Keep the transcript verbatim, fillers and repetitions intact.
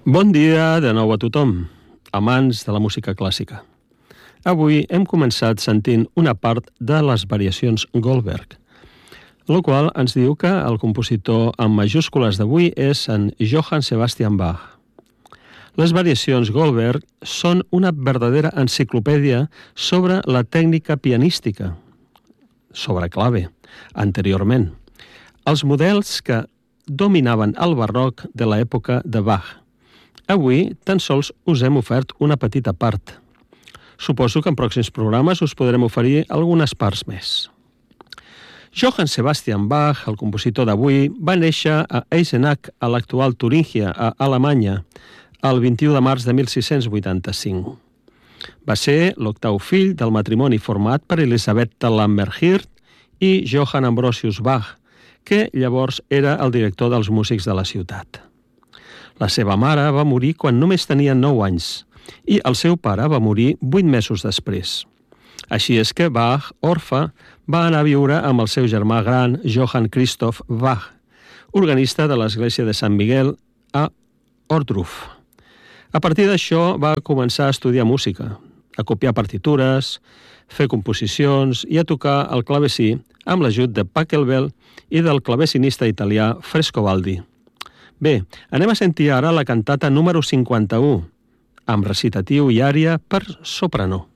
Bon dia de nou a tothom, amants de la música clàssica. Avui hem començat sentint una part de les variacions Goldberg, el qual ens diu que el compositor amb majúscules d'avui és en Johann Sebastian Bach. Les variacions Goldberg són una verdadera enciclopèdia sobre la tècnica pianística, sobre clave, anteriorment, els models que dominaven el barroc de l'època de Bach. Avui tan sols us hem ofert una petita part. Suposo que en pròxims programes us podrem oferir algunes parts més. Johann Sebastian Bach, el compositor d'avui, va néixer a Eisenach, a l'actual Turíngia, a Alemanya, el vint-i-u de març de mil sis-cents vuitanta-cinc. Va ser l'octau fill del matrimoni format per Elisabetta Lammerhirt i Johann Ambrosius Bach, que llavors era el director dels músics de la ciutat. La seva mare va morir quan només tenia nou anys i el seu pare va morir vuit mesos després. Així és que Bach, orfe, va anar a viure amb el seu germà gran, Johann Christoph Bach, organista de l'església de Sant Miguel a Ohrdruf. A partir d'això va començar a estudiar música, a copiar partitures, fer composicions i a tocar el clavecí amb l'ajut de Pachelbel i del clavecinista italià Frescobaldi. Bé, anem a sentir ara la cantata número cinquanta-u, amb recitatiu i ària per soprano.